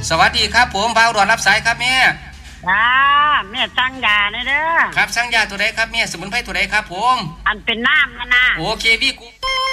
สวัสดีครับผมบ่าวดอนรับสายครับแม่จ้าแม่สั่งยาเด้อครับสั่งยาตัวใดครับแม่สมุนไพรตัวใดครับผมอันเป็นน้ำนะโอเคพี่กู